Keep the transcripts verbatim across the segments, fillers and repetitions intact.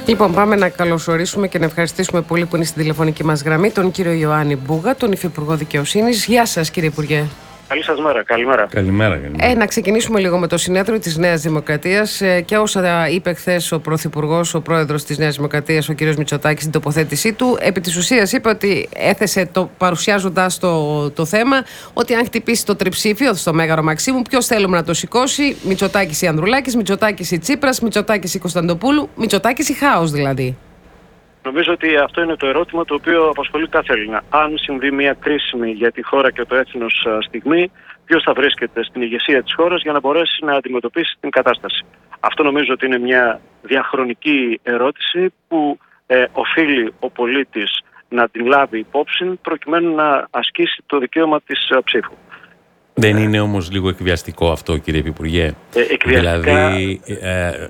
Λοιπόν, πάμε να καλωσορίσουμε και να ευχαριστήσουμε πολύ που είναι στην τηλεφωνική μας γραμμή τον κύριο Ιωάννη Μπούγα, τον Υφυπουργό Δικαιοσύνης. Γεια σας, κύριε Υπουργέ. Καλή σας μέρα. Καλημέρα. Καλημέρα, καλημέρα. Ε, να ξεκινήσουμε λίγο με το συνέδριο της Νέας Δημοκρατίας ε, και όσα είπε χθες ο Πρωθυπουργός, ο Πρόεδρος της Νέας Δημοκρατίας, ο κύριος Μητσοτάκης, στην τοποθέτησή του. Επί της ουσίας είπε ότι έθεσε, το, παρουσιάζοντας το, το θέμα, ότι αν χτυπήσει το τριψήφιο στο Μέγαρο Μαξίμου, ποιος θέλουμε να το σηκώσει, Μητσοτάκης ή Ανδρουλάκης, Μητσοτάκης ή Τσίπρας, Μητσοτάκης ή Κωνσταντοπούλου, Μητσοτάκης ή χάος δηλαδή. Νομίζω ότι αυτό είναι το ερώτημα το οποίο απασχολεί κάθε Έλληνα. Αν συμβεί μια κρίσιμη για τη χώρα και το έθνος στιγμή, ποιος θα βρίσκεται στην ηγεσία της χώρας για να μπορέσει να αντιμετωπίσει την κατάσταση. Αυτό νομίζω ότι είναι μια διαχρονική ερώτηση που ε, οφείλει ο πολίτης να την λάβει υπόψη προκειμένου να ασκήσει το δικαίωμα της uh, ψήφου. Δεν είναι όμως λίγο εκβιαστικό αυτό, κύριε Υπουργέ? Ε, εκβιαστικά... Δηλαδή, ε, ε,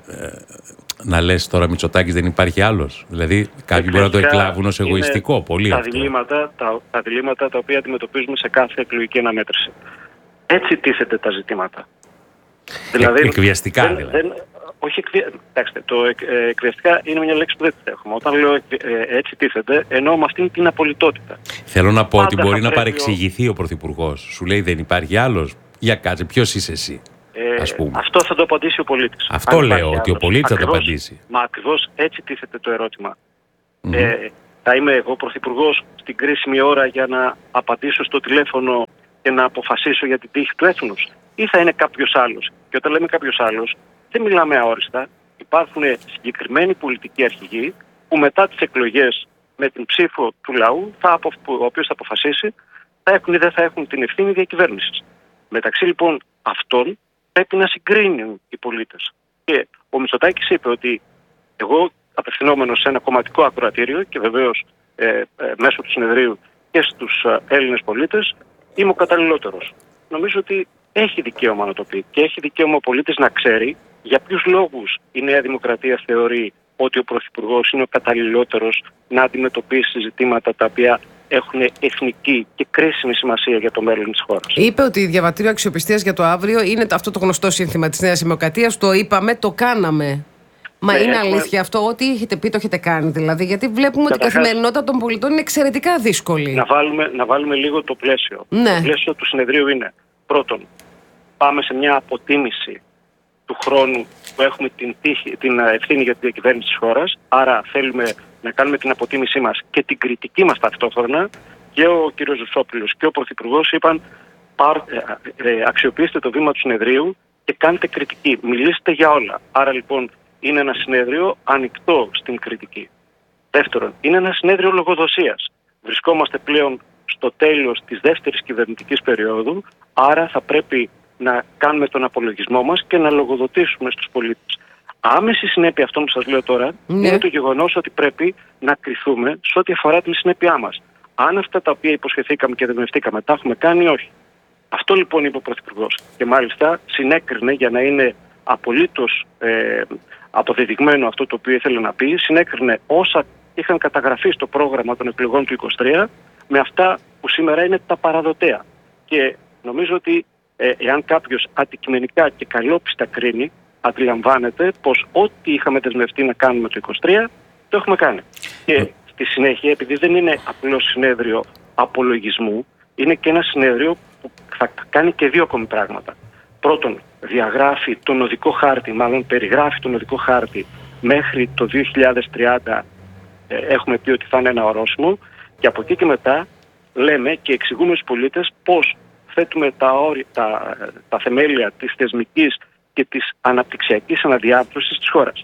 να λες τώρα Μητσοτάκης δεν υπάρχει άλλος. Δηλαδή κάποιοι μπορεί να το εκλάβουν ως εγωιστικό. Πολύ τα αυτό. Διλήμματα, τα, τα διλήμματα τα οποία αντιμετωπίζουμε σε κάθε εκλογική αναμέτρηση. Έτσι τίθεται τα ζητήματα. Δηλαδή, ε, εκβιαστικά δεν, δηλαδή. Δεν, όχι εκβια... Κοιτάξτε, το εκ, ε, εκβιαστικά είναι μια λέξη που δεν τη έχουμε. Όταν λέω ε, έτσι τίθεται, εννοώ με αυτήν την απολυτότητα. Θέλω να πω Πάντα ότι μπορεί να παρεξηγηθεί ο... ο Πρωθυπουργός. Σου λέει δεν υπάρχει άλλος. Για κάτσε, ποιος είσαι εσύ? Ε, αυτό θα το απαντήσει ο πολίτης. Αυτό λέω, ότι ο πολίτης θα το απαντήσει. Μα ακριβώς έτσι τίθεται το ερώτημα. Mm-hmm. Ε, θα είμαι εγώ πρωθυπουργός στην κρίσιμη ώρα για να απαντήσω στο τηλέφωνο και να αποφασίσω για την τύχη του έθνους, ή θα είναι κάποιος άλλος? Και όταν λέμε κάποιος άλλος, δεν μιλάμε αόριστα. Υπάρχουν συγκεκριμένοι πολιτικοί αρχηγοί που μετά τις εκλογές με την ψήφο του λαού, θα απο, ο οποίος θα αποφασίσει, θα έχουν ή δεν θα έχουν την ευθύνη διακυβέρνησης. Μεταξύ λοιπόν αυτών πρέπει να συγκρίνουν οι πολίτες. Και ο Μητσοτάκης είπε ότι εγώ, απευθυνόμενος σε ένα κομματικό ακροατήριο και βεβαίως ε, ε, μέσω του συνεδρίου και στους ε, Έλληνες πολίτες, είμαι ο καταλληλότερος. Νομίζω ότι έχει δικαίωμα να το πει και έχει δικαίωμα ο πολίτης να ξέρει για ποιους λόγους η Νέα Δημοκρατία θεωρεί ότι ο Πρωθυπουργός είναι ο καταλληλότερος να αντιμετωπίσει ζητήματα τα οποία έχουν εθνική και κρίσιμη σημασία για το μέλλον της χώρας. Είπε ότι διαβατήριο αξιοπιστίας για το αύριο είναι αυτό το γνωστό σύνθημα της Νέας Δημοκρατίας. Το είπαμε, το κάναμε. Μα ναι, είναι έχουμε... αλήθεια αυτό? Ό,τι έχετε πει το έχετε κάνει δηλαδή? Γιατί βλέπουμε ότι η καθημερινότητα των πολιτών είναι εξαιρετικά δύσκολη. Να βάλουμε, να βάλουμε λίγο το πλαίσιο. Ναι. Το πλαίσιο του συνεδρίου είναι, πρώτον, πάμε σε μια αποτίμηση του χρόνου που έχουμε την, τύχη, την ευθύνη για τη διακυβέρνηση της χώρας. Άρα θέλουμε να κάνουμε την αποτίμησή μας και την κριτική μας ταυτόχρονα. Και ο κ. Ζουσόπουλος και ο Πρωθυπουργός είπαν πάρ, ε, ε, αξιοποιήστε το βήμα του συνεδρίου και κάντε κριτική. Μιλήστε για όλα. Άρα λοιπόν είναι ένα συνέδριο ανοιχτό στην κριτική. Δεύτερον, είναι ένα συνέδριο λογοδοσίας. Βρισκόμαστε πλέον στο τέλος της δεύτερης κυβερνητικής περίοδου, άρα θα πρέπει να κάνουμε τον απολογισμό μας και να λογοδοτήσουμε στους πολίτες. Άμεση συνέπεια αυτών που σας λέω τώρα ναι. είναι το γεγονός ότι πρέπει να κριθούμε σε ό,τι αφορά την συνέπειά μας. Αν αυτά τα οποία υποσχεθήκαμε και δεσμευτήκαμε τα έχουμε κάνει, όχι. Αυτό λοιπόν είπε ο Πρωθυπουργός. Και μάλιστα συνέκρινε, για να είναι απολύτως ε, αποδεδειγμένο αυτό το οποίο ήθελε να πει, συνέκρινε όσα είχαν καταγραφεί στο πρόγραμμα των εκλογών του είκοσι τρία με αυτά που σήμερα είναι τα παραδοτέα. Και νομίζω ότι ε, εάν κάποιος αντικειμενικά και καλόπιστα κρίνει, αντιλαμβάνεται πως ό,τι είχαμε δεσμευτεί να κάνουμε το είκοσι τρία το έχουμε κάνει. Και στη συνέχεια, επειδή δεν είναι απλό συνέδριο απολογισμού, είναι και ένα συνέδριο που θα κάνει και δύο ακόμη πράγματα. Πρώτον, διαγράφει τον οδικό χάρτη, μάλλον περιγράφει τον οδικό χάρτη μέχρι το δύο χιλιάδες τριάντα, ε, έχουμε πει ότι θα είναι ένα ορόσημο, και από εκεί και μετά λέμε και εξηγούμε στους πολίτες πώς θέτουμε τα, όρια, τα, τα θεμέλια της θεσμικής και της αναπτυξιακής αναδιάρθρωσης της χώρας.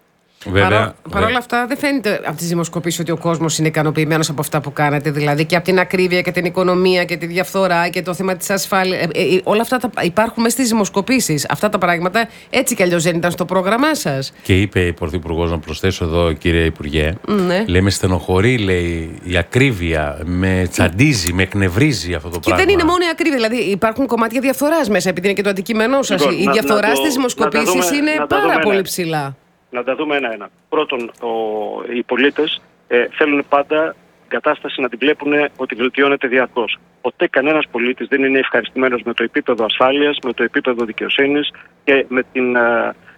Παρ' όλα αυτά, δεν φαίνεται από τις δημοσκοπήσεις ότι ο κόσμος είναι ικανοποιημένος από αυτά που κάνετε. Δηλαδή και από την ακρίβεια και την οικονομία και τη διαφθορά και το θέμα της ασφάλειας. Ε, ε, όλα αυτά τα υπάρχουν μέσα στις δημοσκοπήσεις. Αυτά τα πράγματα έτσι κι αλλιώς δεν ήταν στο πρόγραμμά σας. Και είπε η Πρωθυπουργός, να προσθέσω εδώ, κύριε Υπουργέ, ναι. λέει με στενοχωρεί, λέει, η ακρίβεια, με τσαντίζει, με εκνευρίζει αυτό το και πράγμα. Και δεν είναι μόνο η ακρίβεια. Δηλαδή υπάρχουν κομμάτια διαφθοράς μέσα, επειδή είναι και το αντικείμενό σας. Λοιπόν, η να, διαφθορά να στις δημοσκοπήσεις είναι πάρα πολύ ένα. ψηλά. Να τα δούμε ένα-ένα. Πρώτον, ο, οι πολίτες ε, θέλουν πάντα την κατάσταση να την βλέπουν ότι βελτιώνεται διαρκώς. Ποτέ κανένας πολίτης δεν είναι ευχαριστημένος με το επίπεδο ασφάλειας, με το επίπεδο δικαιοσύνης και με την, ε,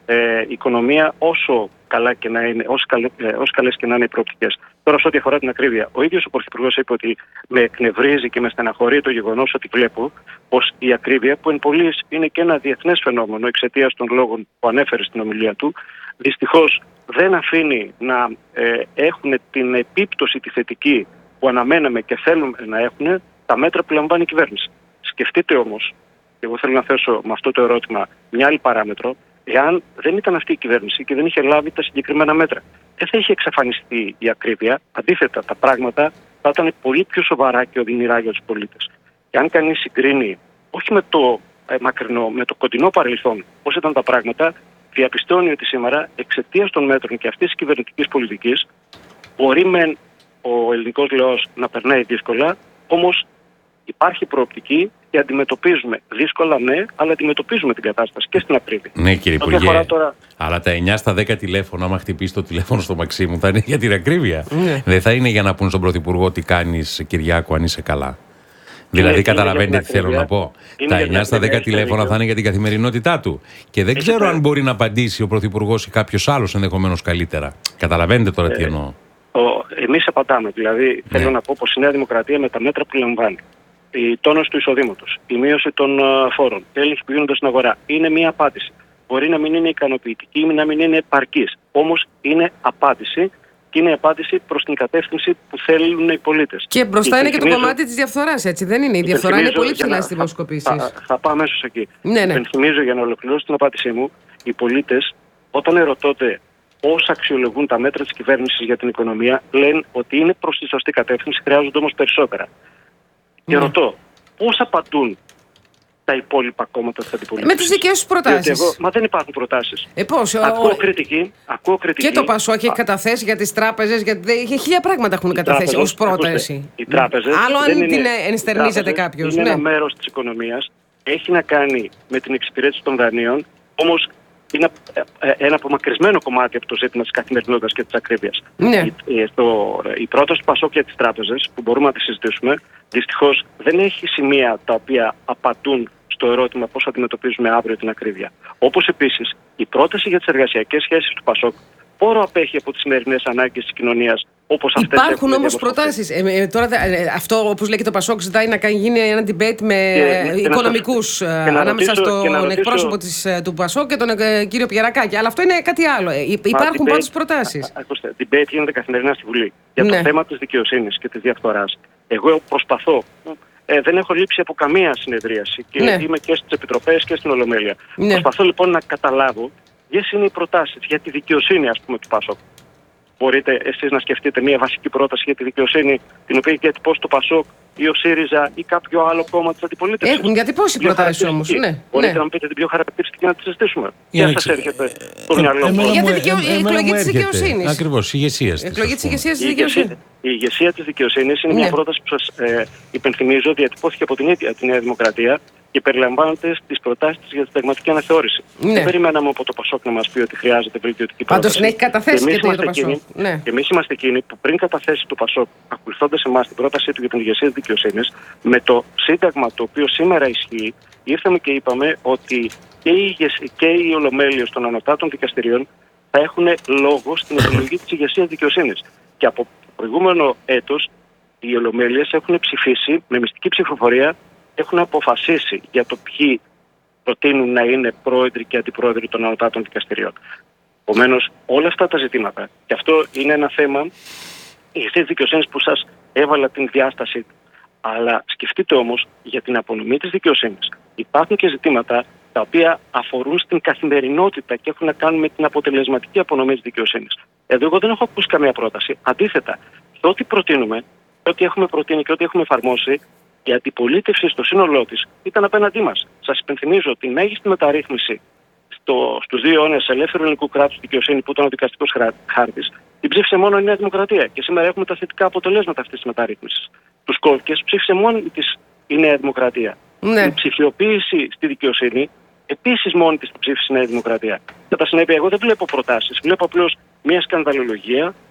ε, οικονομία, όσο, καλά και να είναι, όσο, καλέ, ε, όσο καλές και να είναι οι προοπτικές. Τώρα, σε ό,τι αφορά την ακρίβεια, ο ίδιος ο Πρωθυπουργός είπε ότι με εκνευρίζει και με στεναχωρεί το γεγονός ότι βλέπω πως η ακρίβεια, που εν πολλοίς είναι και ένα διεθνές φαινόμενο εξαιτίας των λόγων που ανέφερε στην ομιλία του, δυστυχώς δεν αφήνει να ε, έχουν την επίπτωση τη θετική που αναμέναμε και θέλουμε να έχουν τα μέτρα που λαμβάνει η κυβέρνηση. Σκεφτείτε όμως, και εγώ θέλω να θέσω με αυτό το ερώτημα μια άλλη παράμετρο, εάν δεν ήταν αυτή η κυβέρνηση και δεν είχε λάβει τα συγκεκριμένα μέτρα, δεν θα είχε εξαφανιστεί η ακρίβεια. Αντίθετα, τα πράγματα θα ήταν πολύ πιο σοβαρά και οδυνηρά για τους πολίτες. Και αν κανείς συγκρίνει, όχι με το ε, μακρινό, με το κοντινό παρελθόν, πώς ήταν τα πράγματα, διαπιστώνει ότι σήμερα, εξαιτίας των μέτρων και αυτής της κυβερνητικής πολιτικής, μπορεί μεν ο ελληνικός λαός να περνάει δύσκολα, όμως υπάρχει προοπτική και αντιμετωπίζουμε δύσκολα, ναι, αλλά αντιμετωπίζουμε την κατάσταση και στην ακρίβεια. Ναι, κύριε Ό,τι Υπουργέ, τώρα... αλλά τα εννιά στα δέκα τηλέφωνα, άμα χτυπήσει το τηλέφωνο στο Μαξίμου, θα είναι για την ακρίβεια. Ναι. Δεν θα είναι για να πούν στον Πρωθυπουργό τι κάνεις, Κυριάκο, αν είσαι καλά. Δηλαδή, είναι, καταλαβαίνετε είναι τι θέλω να πω. Τα εννιά στα δέκα τηλέφωνα θα είναι για την καθημερινότητά του. Και δεν ξέρω αν μπορεί να απαντήσει ο Πρωθυπουργός ή κάποιος άλλος ενδεχομένως καλύτερα. Καταλαβαίνετε τώρα ε, τι εννοώ. Εμείς απαντάμε. Δηλαδή, ναι. θέλω να πω πως η Νέα Δημοκρατία με τα μέτρα που λαμβάνει, η τόνωση του εισοδήματος, η μείωση των uh, φόρων, έλεγχοι που γίνονται στην αγορά, είναι μια απάντηση. Μπορεί να μην είναι ικανοποιητική ή να μην είναι επαρκής. Όμως είναι απάντηση. Και είναι η απάντηση προς την κατεύθυνση που θέλουν οι πολίτες. Και μπροστά είναι και το κομμάτι της διαφθοράς, έτσι δεν είναι? Η διαφθορά είναι πολύ ψηλά στις δημοσκοπήσεις. Θα, θα, θα πάω αμέσως εκεί. Ναι, ναι. Υπενθυμίζω, για να ολοκληρώσω την απάντησή μου, οι πολίτες όταν ερωτώνται πώς αξιολογούν τα μέτρα της κυβέρνησης για την οικονομία, λένε ότι είναι προς τη σωστή κατεύθυνση, χρειάζονται όμως περισσότερα. Ναι. Και ρωτώ, πώς απαντούν τα υπόλοιπα κόμματα της αντιπολίτευσης? Με τις δικές τους προτάσεις. Εγώ, μα δεν υπάρχουν προτάσεις. Ε, πώς, ακούω, ο... κριτική, ακούω κριτική. Και το Πασόκ έχει καταθέσει για τις τράπεζες, για χίλια πράγματα έχουν οι καταθέσει ως πρόταση. Οι τράπεζες. Άλλο αν είναι, την ενστερνίζεται κάποιος. Είναι ναι. ένα μέρος της οικονομίας. Έχει να κάνει με την εξυπηρέτηση των δανείων. Όμως είναι ένα απομακρυσμένο κομμάτι από το ζήτημα της καθημερινότητας και της ακρίβειας. Ναι. Η, το, η πρόταση του Πασόκ για τις τράπεζες, που μπορούμε να τη συζητήσουμε, δυστυχώς δεν έχει σημεία τα οποία απαντούν στο ερώτημα πώς αντιμετωπίζουμε αύριο την ακρίβεια. Όπως επίσης η πρόταση για τις εργασιακές σχέσεις του Πασόκ πόρο απέχει από τις σημερινές ανάγκες της κοινωνίας, όπως αυτές. Υπάρχουν όμως προτάσεις. Ε, ε, τώρα, ε, αυτό, όπως λέει και το Πασόκ, ζητάει να γίνει ένα debate με και, οικονομικούς και ανάμεσα ρωτήσω, στον ρωτήσω, εκπρόσωπο της, του Πασόκ και τον ε, κύριο Πιερακάκη. Αλλά αυτό είναι κάτι άλλο. Ε, υπάρχουν πρώτες προτάσεις. Ακούστε, debate γίνεται καθημερινά στη Βουλή. Για το ναι. θέμα της δικαιοσύνης και της διαφθοράς. Εγώ προσπαθώ. Ε, δεν έχω λείψει από καμία συνεδρίαση και ναι. είμαι και στις επιτροπές και στην Ολομέλεια. Ναι. Προσπαθώ λοιπόν να καταλάβω ποιες είναι οι προτάσεις για τη δικαιοσύνη, ας πούμε, του Πασόκ. Μπορείτε εσείς να σκεφτείτε μια βασική πρόταση για τη δικαιοσύνη, την οποία έχει διατυπώσει το Πασόκ ή ο ΣΥΡΙΖΑ ή κάποιο άλλο κόμμα της αντιπολίτευσης? Έχουν διατυπώσει προτάσεις όμως. Ναι. Μπορείτε ναι. να μου πείτε την πιο χαρακτηριστική να τη συζητήσουμε? Ποια σας έρχεται στο μυαλό? Για την εκλογή της δικαιοσύνης. Ακριβώς, η ηγεσία της. Εκλογή της ηγεσίας της δικαιοσύνης. Η ηγεσία της δικαιοσύνης είναι μια πρόταση που σας ε, υπενθυμίζω, διατυπώθηκε από την ίδια τη Νέα Δημοκρατία και περιλαμβάνονται στις προτάσεις της για τη συνταγματική αναθεώρηση. Ναι. Δεν περιμέναμε από το Πασόκ να μας πει ότι χρειάζεται βελτιωτική πρόταση. Πάντως την έχει καταθέσει και, και το Πασόκ. Ναι. Εμείς είμαστε εκείνοι που πριν καταθέσει το Πασόκ, ακολουθώντας εμάς την πρότασή του για την ηγεσία της δικαιοσύνης, με το σύνταγμα το οποίο σήμερα ισχύει, ήρθαμε και είπαμε ότι και οι, και οι ολομέλειες των ανωτάτων δικαστηρίων θα έχουν λόγο στην επιλογή της ηγεσίας δικαιοσύνης. Και από το προηγούμενο έτος οι ολομέλειες έχουν ψηφίσει με μυστική ψηφοφορία, έχουν αποφασίσει για το ποιοι προτείνουν να είναι πρόεδροι και αντιπρόεδροι των ανωτάτων δικαστηρίων. Επομένως, όλα αυτά τα ζητήματα, και αυτό είναι ένα θέμα ηγεσίας δικαιοσύνης που σας έβαλα την διάσταση. Αλλά σκεφτείτε όμως για την απονομή της δικαιοσύνης. Υπάρχουν και ζητήματα τα οποία αφορούν στην καθημερινότητα και έχουν να κάνουν με την αποτελεσματική απονομή της δικαιοσύνης. Εδώ εγώ δεν έχω ακούσει καμία πρόταση. Αντίθετα, σε ό,τι προτείνουμε, ό,τι έχουμε προτείνει και ό,τι έχουμε εφαρμόσει, η αντιπολίτευση στο σύνολό της ήταν απέναντί μας. Σας υπενθυμίζω ότι η μέγιστη μεταρρύθμιση στο, στους δύο αιώνες ελεύθερου ελληνικού κράτους δικαιοσύνη, που ήταν ο δικαστικός χάρτης, την ψήφισε μόνο η Νέα Δημοκρατία. Και σήμερα έχουμε τα θετικά αποτελέσματα αυτής της μεταρρύθμισης. Τους κώδικες ψήφισε μόνη της η Νέα Δημοκρατία. Ναι. Η ψηφιοποίηση στη δικαιοσύνη επίσης μόνη της την ψήφισε η Νέα Δημοκρατία. Κατά συνέπεια, εγώ δεν βλέπω προτάσεις. Βλέπω απλώς μια σκανδαλολογία,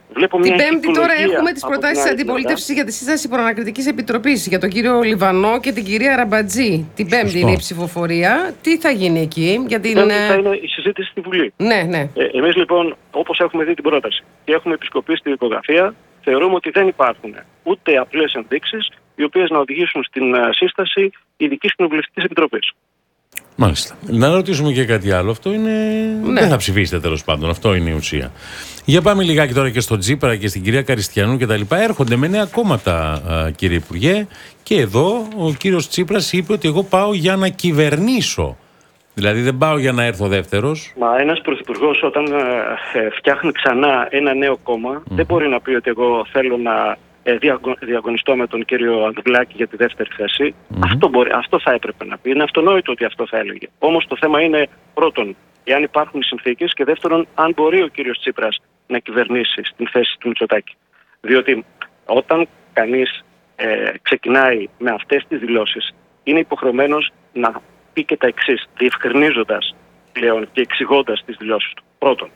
Βλέπω μια την Πέμπτη τώρα έχουμε τις από προτάσεις της αντιπολίτευσης για τη σύσταση προανακριτικής επιτροπής για τον κύριο Λιβανό και την κυρία Ραμπατζή. Την Πέμπτη Σωστό. είναι η ψηφοφορία. Τι θα γίνει εκεί για την... Πέμπτη θα είναι η συζήτηση στη Βουλή. Ναι, ναι. Ε, εμείς λοιπόν, όπως έχουμε δει την πρόταση και έχουμε επισκοπήσει τη δικογραφία, θεωρούμε ότι δεν υπάρχουν ούτε απλές ενδείξεις οι οποίες να οδηγήσουν στην σύσταση ειδικής κοινοβουλευτικής επιτροπής. Μάλιστα. Να ρωτήσουμε και κάτι άλλο. Αυτό είναι. Ναι. Δεν θα ψηφίσετε τέλος πάντων. Αυτό είναι η ουσία. Για πάμε λιγάκι τώρα και στον Τσίπρα και στην κυρία Καριστιανού και τα λοιπά. Έρχονται με νέα κόμματα, κύριε Υπουργέ. Και εδώ ο κύριος Τσίπρας είπε ότι εγώ πάω για να κυβερνήσω. Δηλαδή δεν πάω για να έρθω δεύτερος. Μα ένας πρωθυπουργός όταν ε, φτιάχνει ξανά ένα νέο κόμμα, mm. δεν μπορεί να πει ότι εγώ θέλω να ε, διαγωνιστώ με τον κύριο Ανδρουλάκη για τη δεύτερη θέση. Mm-hmm. Αυτό, μπορεί, αυτό θα έπρεπε να πει. Είναι αυτονόητο ότι αυτό θα έλεγε. Όμως το θέμα είναι πρώτον, εάν υπάρχουν οι συνθήκες και δεύτερον, αν μπορεί ο κύριος Τσίπρας να κυβερνήσει στην θέση του Μητσοτάκη. Διότι όταν κανείς ε, ξεκινάει με αυτές τις δηλώσεις, είναι υποχρεωμένος να πει και τα εξής, διευκρινίζοντας πλέον και εξηγώντας τις δηλώσεις του. Πρώτον,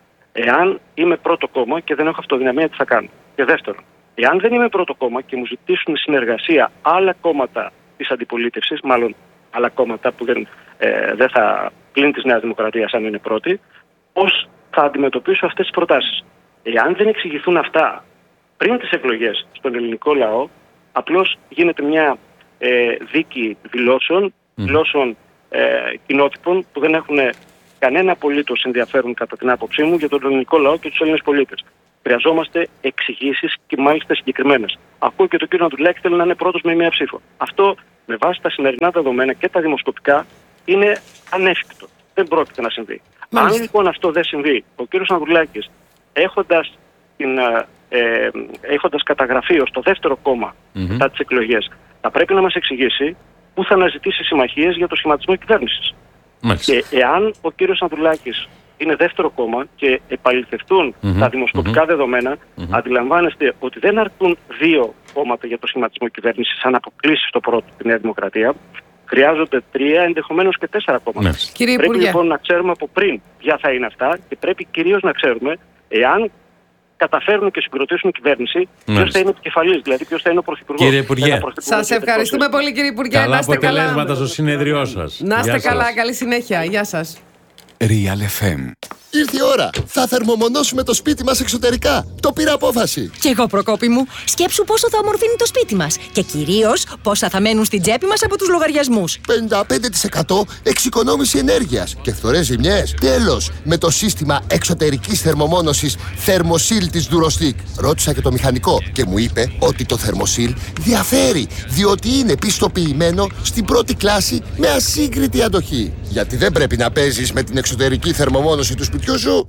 εάν είμαι πρώτο κόμμα και δεν έχω αυτοδυναμία, τι θα κάνω. Και δεύτερον, εάν δεν είμαι πρώτο κόμμα και μου ζητήσουν συνεργασία άλλα κόμματα της αντιπολίτευσης, μάλλον άλλα κόμματα που δεν, ε, δεν θα πλην της Νέας Δημοκρατίας αν είναι πρώτη, πώς θα αντιμετωπίσω αυτές τις προτάσεις. Εάν δεν εξηγηθούν αυτά πριν τις εκλογές στον ελληνικό λαό, απλώς γίνεται μια ε, δίκη δηλώσεων, δηλώσεων ε, κοινότυπων που δεν έχουν κανένα απολύτως ενδιαφέρον κατά την άποψή μου για τον ελληνικό λαό και τους Έλληνες πολίτες. Χρειαζόμαστε εξηγήσεις και μάλιστα συγκεκριμένες. Ακούω και τον κύριο Ανδρουλάκη θέλει να είναι πρώτος με μία ψήφο. Αυτό με βάση τα σημερινά δεδομένα και τα δημοσκοπικά είναι ανέφικτο. Δεν πρόκειται να συμβεί. Μάλιστα. Αν λοιπόν αυτό δεν συμβεί, ο κύριος Ανδρουλάκης έχοντας, την, ε, έχοντας καταγραφεί ως το δεύτερο κόμμα mm-hmm. μετά τις εκλογές, θα πρέπει να μας εξηγήσει πού θα αναζητήσει συμμαχίες για το σχηματισμό κυβέρνησης. Και εάν ο κύριος Ανδρουλάκης είναι δεύτερο κόμμα και επαληθευτούν mm-hmm. τα δημοσκοπικά mm-hmm. δεδομένα, mm-hmm. αντιλαμβάνεστε ότι δεν αρκούν δύο κόμματα για το σχηματισμό κυβέρνησης αν αποκλείσει το πρώτο τη Νέα Δημοκρατία. Χρειάζονται τρία, ενδεχομένως και τέσσερα κόμματα. Mm-hmm. Πρέπει Υπουργέ. λοιπόν να ξέρουμε από πριν ποια θα είναι αυτά και πρέπει κυρίως να ξέρουμε εάν καταφέρουν και συγκροτήσουν κυβέρνηση, ποιος θα είναι επικεφαλής, δηλαδή ποιος θα είναι ο πρωθυπουργός. Κύριε Υπουργέ, σας ευχαριστούμε πολύ, κύριε Υπουργέ. Καλά αποτελέσματα στο συνέδριό σας. Να είστε καλά, καλή συνέχεια. Γεια σας. Real εφ εμ. Ήρθε η ώρα. Θα θερμομονώσουμε το σπίτι μας εξωτερικά. Το πήρα απόφαση. Κι εγώ, Προκόπη μου. Σκέψου πόσο θα ομορφύνει το σπίτι μας. Και κυρίως πόσα θα μένουν στην τσέπη μας από τους λογαριασμούς. πενήντα πέντε τοις εκατό εξοικονόμηση ενέργειας και φθορές ζημιές. Τέλος, με το σύστημα εξωτερικής θερμομόνωσης Thermosil της Durostick. Ρώτησα και το μηχανικό και μου είπε ότι το Thermosil διαφέρει, διότι είναι πιστοποιημένο στην πρώτη κλάση με ασύγκριτη αντοχή. Γιατί δεν πρέπει να παίζεις με την εξωτερική θερμομόνωση του σπιτιού σου.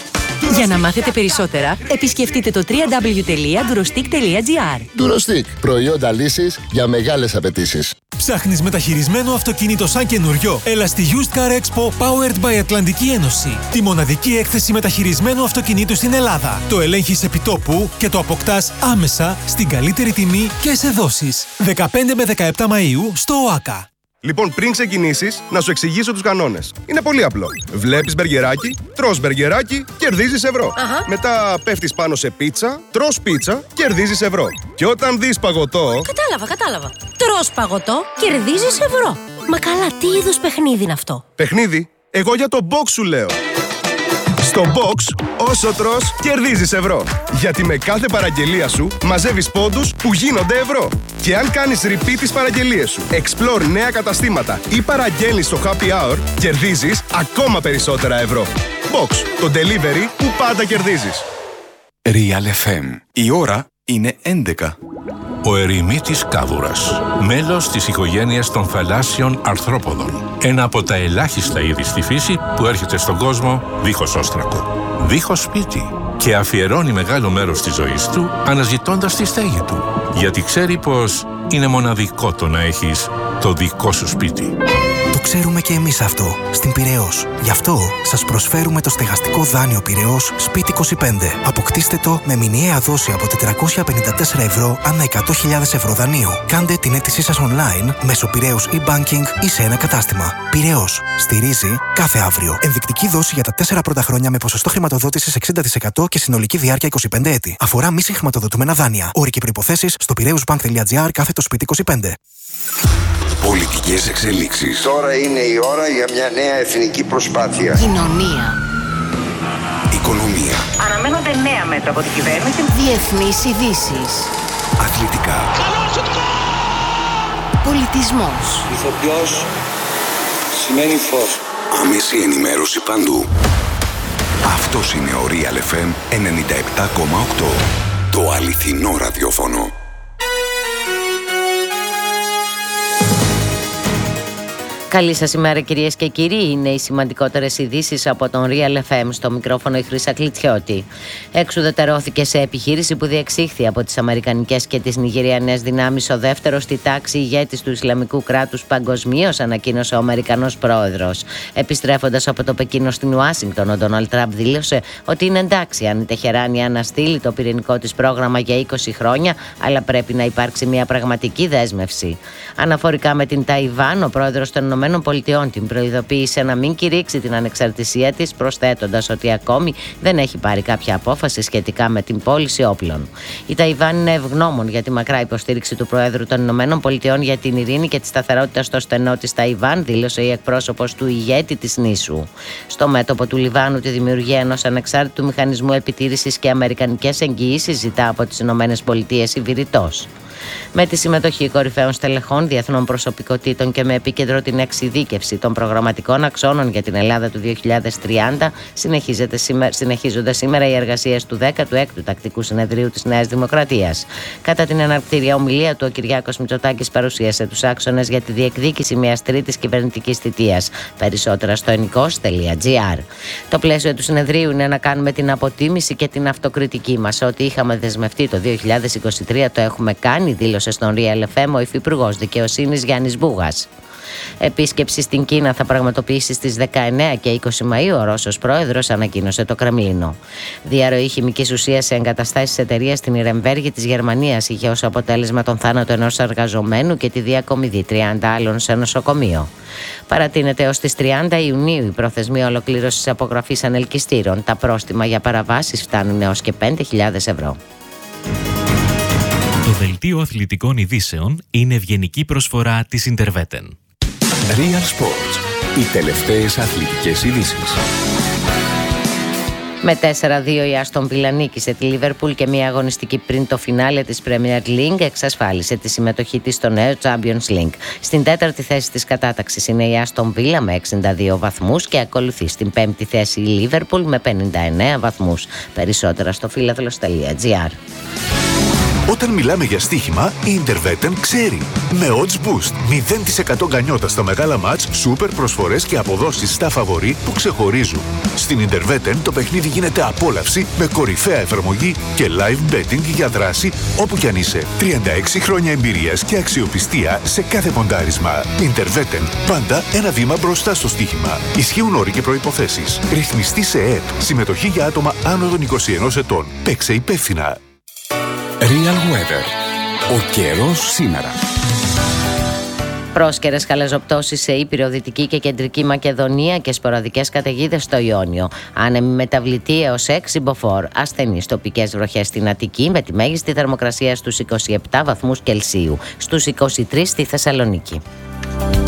Για να μάθετε περισσότερα, επισκεφτείτε το double-u double-u double-u τελεία durostick τελεία gr. Durostick, προϊόντα λύσης για μεγάλες απαιτήσεις. Ψάχνεις μεταχειρισμένο αυτοκίνητο σαν καινούριο? Έλα στη Used Car Expo Powered by Ατλαντική Ένωση. Τη μοναδική έκθεση μεταχειρισμένου αυτοκινήτου στην Ελλάδα. Το ελέγχεις επιτόπου και το αποκτάς άμεσα στην καλύτερη τιμή και σε δόσεις. δεκαπέντε με δεκαεπτά Μαΐου στο ΟΑΚΑ. Λοιπόν, πριν ξεκινήσεις, να σου εξηγήσω τους κανόνες. Είναι πολύ απλό. Βλέπεις μπεργκεράκι, τρως μπεργκεράκι, κερδίζεις ευρώ. Αχα. Μετά πέφτεις πάνω σε πίτσα, τρως πίτσα, κερδίζεις ευρώ. Και όταν δεις παγωτό... Κατάλαβα, κατάλαβα. Τρως παγωτό, κερδίζεις ευρώ. Μα καλά, τι είδους παιχνίδι είναι αυτό? Παιχνίδι? Εγώ για το box σου λέω. Στο box, όσο τρως, κερδίζεις ευρώ. Γιατί με κάθε παραγγελία σου μαζεύεις πόντους που γίνονται ευρώ. Και αν κάνεις repeat τις παραγγελίες σου, explore νέα καταστήματα ή παραγγέλνεις στο happy hour, κερδίζεις ακόμα περισσότερα ευρώ. Box, το delivery που πάντα κερδίζεις. Real εφ εμ. Η ώρα είναι έντεκα. Ο ερημίτης κάβουρας, μέλος της οικογένειας των θαλάσσιων αρθρόποδων. Ένα από τα ελάχιστα είδη στη φύση που έρχεται στον κόσμο δίχως όστρακο, δίχως σπίτι και αφιερώνει μεγάλο μέρος της ζωής του αναζητώντας τη στέγη του. Γιατί ξέρει πως είναι μοναδικό το να έχεις το δικό σου σπίτι. Το ξέρουμε και εμείς αυτό στην Πειραιώς. Γι' αυτό σας προσφέρουμε το στεγαστικό δάνειο Πειραιώς Σπίτι είκοσι πέντε. Αποκτήστε το με μηνιαία δόση από τετρακόσια πενήντα τέσσερα ευρώ ανά εκατό χιλιάδες ευρώ δανείου. Κάντε την αίτησή σας online μέσω Πειραιώς e-banking ή σε ένα κατάστημα. Πειραιώς. Στηρίζει κάθε αύριο. Ενδεικτική δόση για τα τέσσερα πρώτα χρόνια με ποσοστό χρηματοδότησης εξήντα τοις εκατό και συνολική διάρκεια είκοσι πέντε έτη. Αφορά μη συγχρηματοδοτούμενα δάνεια. Όροι και προϋποθέσεις στο πειραιώσbank.gr κάθετο σπίτι είκοσι πέντε. Πολιτικές εξελίξεις. Τώρα είναι η ώρα για μια νέα εθνική προσπάθεια. Κοινωνία. Οικονομία. Αναμένονται νέα μέτρα από την κυβέρνηση. Διεθνείς ειδήσεις. Αθλητικά. Πολιτισμός. Ηθοποιός σημαίνει φως. Άμεση ενημέρωση παντού. Αυτός είναι ο Real εφ εμ ενενήντα επτά κόμμα οκτώ. Το αληθινό ραδιόφωνο. Καλή σας ημέρα κυρίες και κύριοι, είναι οι σημαντικότερες ειδήσεις από τον Real εφ εμ, στο μικρόφωνο η Χρύσα Κλιτσιώτη. Εξουδετερώθηκε σε επιχείρηση που διεξήχθη από τις αμερικανικές και τις νιγηριανές δυνάμεις ο δεύτερος στη τάξη ηγέτης του Ισλαμικού κράτους παγκοσμίως, ανακοίνωσε ο Αμερικανός πρόεδρος. Επιστρέφοντας από το Πεκίνο στην Ουάσιγκτον, ο Ντόναλντ Τραμπ δήλωσε ότι είναι εντάξει αν η Τεχεράνη αναστείλει το πυρηνικό της πρόγραμμα για είκοσι χρόνια, αλλά πρέπει να υπάρξει μια πραγματική δέσμευση. Αναφορικά με την Ταϊβάν, ο πρόεδρος των ΗΠΑ την προειδοποίησε να μην κηρύξει την ανεξαρτησία της, προσθέτοντας ότι ακόμη δεν έχει πάρει κάποια απόφαση σχετικά με την πώληση όπλων. Η Ταϊβάν είναι ευγνώμων για τη μακρά υποστήριξη του Προέδρου των ΗΠΑ για την ειρήνη και τη σταθερότητα στο στενό της Ταϊβάν, δήλωσε η εκπρόσωπος του ηγέτη της νήσου. Στο μέτωπο του Λιβάνου, τη δημιουργία ενός ανεξάρτητου μηχανισμού επιτήρησης και αμερικανικές εγγυήσεις ζητά από τις ΗΠΑ η Βηρητός. Με τη συμμετοχή κορυφαίων στελεχών, διεθνών προσωπικότητων και με επίκεντρο την εξειδίκευση των προγραμματικών αξώνων για την Ελλάδα του δύο χιλιάδες τριάντα, συνεχίζονται σήμερα οι εργασίες του δέκατου έκτου Τακτικού Συνεδρίου της Νέας Δημοκρατίας. Κατά την εναρκτήρια ομιλία του, ο Κυριάκος Μητσοτάκης παρουσίασε τους άξονες για τη διεκδίκηση μιας τρίτης κυβερνητικής θητείας. Περισσότερα στο ενικός τελεία τζι άρ. Το πλαίσιο του συνεδρίου είναι να κάνουμε την αποτίμηση και την αυτοκριτική μας. Ό,τι είχαμε δεσμευτεί το δύο χιλιάδες είκοσι τρία το έχουμε κάνει, δήλωσε στον Real εφ εμ ο Υφυπουργός Δικαιοσύνης Γιάννης Μπούγας. Επίσκεψη στην Κίνα θα πραγματοποιήσει στις δεκαεννέα και είκοσι Μαΐου ο Ρώσος πρόεδρος, ανακοίνωσε το Κρεμλίνο. Διαρροή χημικής ουσίας σε εγκαταστάσεις εταιρείας στην Ιρεμβέργη της Γερμανίας είχε ως αποτέλεσμα τον θάνατο ενός εργαζομένου και τη διακομιδή τριάντα άλλων σε νοσοκομείο. Παρατείνεται ως τις τριάντα Ιουνίου η προθεσμία ολοκλήρωσης απογραφής ανελκυστήρων. Τα πρόστιμα για παραβάσεις φτάνουν έως και πέντε χιλιάδες ευρώ. Το δελτίο αθλητικών ειδήσεων είναι ευγενική προσφορά της Interveten. Real Sports. Οι τελευταίες αθλητικές ειδήσεις. Με τέσσερα δύο η Άστον Βίλα νίκησε τη Λίβερπουλ και μια αγωνιστική πριν το φινάλε της Premier League εξασφάλισε τη συμμετοχή της στο νέο Champions League. Στην τέταρτη θέση της κατάταξης είναι η Άστον Βίλα με εξήντα δύο βαθμούς και ακολουθεί στην πέμπτη θέση η Λίβερπουλ με πενήντα εννέα βαθμούς. Περισσότερα στο φίλαθλος τελεία τζι άρ. Όταν μιλάμε για στοίχημα, η Interveten ξέρει. Με odds boost, μηδέν τοις εκατό γκανιότα στα μεγάλα μάτς, σούπερ προσφορές και αποδόσεις στα φαβορί που ξεχωρίζουν. Στην Interveten το παιχνίδι γίνεται απόλαυση με κορυφαία εφαρμογή και live betting για δράση όπου κι αν είσαι. τριάντα έξι χρόνια εμπειρίας και αξιοπιστία σε κάθε ποντάρισμα. Interveten, πάντα ένα βήμα μπροστά στο στοίχημα. Ισχύουν όροι και προϋποθέσεις. Ρυθμιστή σε ΕΕΠ. Συμμετοχή για άτομα άνω των είκοσι ενός ετών. Παίξε υπεύθυνα. Real Weather. Ο καιρός σήμερα. Πρόσκαιρες χαλαζοπτώσεις σε Ήπειρο, Δυτική και Κεντρική Μακεδονία και σποραδικές καταιγίδες στο Ιόνιο. Άνεμη μεταβλητή έως έξι μποφόρ. Ασθενείς τοπικές βροχές στην Αττική με τη μέγιστη θερμοκρασία στους είκοσι επτά βαθμούς Κελσίου. Στους είκοσι τρεις στη Θεσσαλονίκη.